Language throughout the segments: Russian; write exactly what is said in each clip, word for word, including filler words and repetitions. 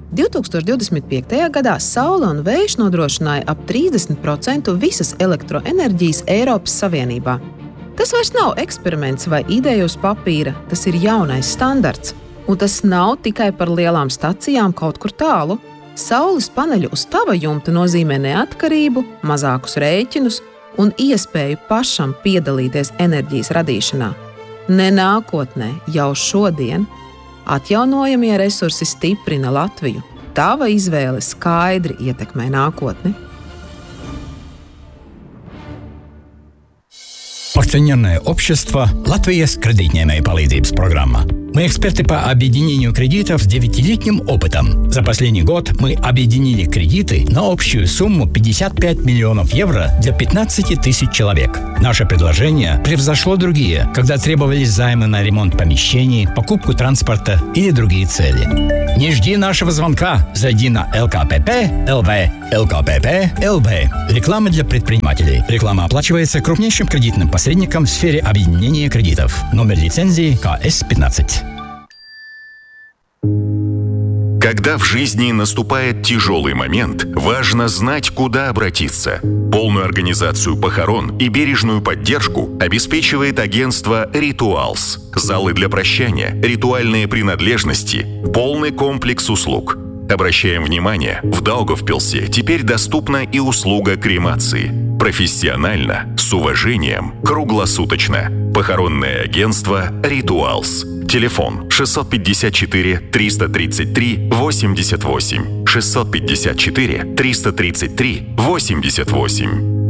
divtūkstoš divdesmit piektajā gadā saule un vējš nodrošināja ap trīsdesmit procentu visas elektroenerģijas Eiropas Savienībā. Tas vairs nav eksperiments vai ideja uz papīra, tas ir jaunais standarts. Un tas nav tikai par lielām stacijām kaut kur tālu. Saules paneļu uz tava jumta nozīmē neatkarību, mazākus rēķinus un iespēju pašam piedalīties enerģijas radīšanā. Ne nākotnē, jau šodien. Atjaunojamie resursi stiprina Latviju. Tava izvēle skaidri ietekmē nākotni. Акционерное общество «Латвия с кредитной palīdzības программа». Мы эксперты по объединению кредитов с девятилетним опытом. За последний год мы объединили кредиты на общую сумму пятьдесят пять миллионов евро для пятнадцати тысяч человек. Наше предложение превзошло другие, когда требовались займы на ремонт помещений, покупку транспорта или другие цели. Не жди нашего звонка. Зайди на эл ка пэ пэ точка эл ви. эл ка пэ пэ точка эл ви. Реклама для предпринимателей. Реклама оплачивается крупнейшим кредитным посредником в сфере объединения кредитов. Номер лицензии ка эс пятнадцать. Когда в жизни наступает тяжелый момент, важно знать, куда обратиться. Полную организацию похорон и бережную поддержку обеспечивает агентство «Ритуалс». Залы для прощания, ритуальные принадлежности, полный комплекс услуг. Обращаем внимание, в Даугавпилсе теперь доступна и услуга кремации. Профессионально, с уважением, круглосуточно. Похоронное агентство «Ритуалс». Телефон шестьсот пятьдесят четыре триста тридцать три восемьдесят восемь. шестьсот пятьдесят четыре триста тридцать три восемьдесят восемь.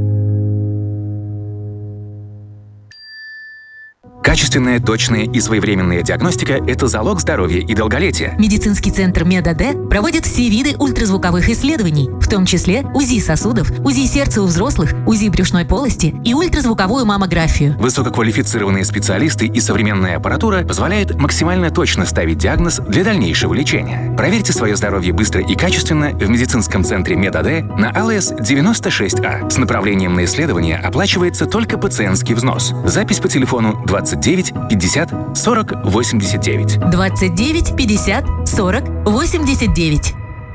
Качественная, точная и своевременная диагностика – это залог здоровья и долголетия. Медицинский центр МедАД проводит все виды ультразвуковых исследований, в том числе УЗИ сосудов, УЗИ сердца у взрослых, УЗИ брюшной полости и ультразвуковую маммографию. Высококвалифицированные специалисты и современная аппаратура позволяют максимально точно ставить диагноз для дальнейшего лечения. Проверьте свое здоровье быстро и качественно в медицинском центре МедАД на эл эс девяносто шесть а. С направлением на исследование оплачивается только пациентский взнос. Запись по телефону двадцать девять пятьдесят сорок восемьдесят девять. двадцать девять пятьдесят сорок восемьдесят девять.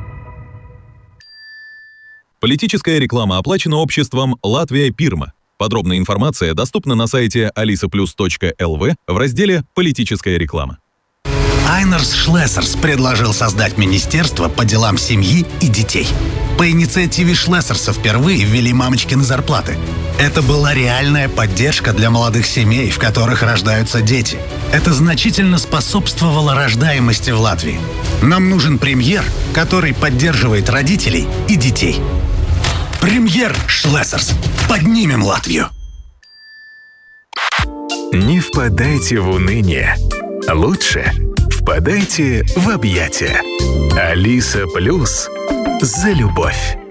Политическая реклама оплачена обществом «Латвия Пирма». Подробная информация доступна на сайте алиса плюс точка эл ви в разделе «Политическая реклама». Айнерс Шлессерс предложил создать министерство по делам семьи и детей. По инициативе Шлессерса впервые ввели мамочкины зарплаты. Это была реальная поддержка для молодых семей, в которых рождаются дети. Это значительно способствовало рождаемости в Латвии. Нам нужен премьер, который поддерживает родителей и детей. Премьер Шлессерс. Поднимем Латвию. Не впадайте в уныние. Лучше впадайте в объятия. Алиса Плюс за любовь.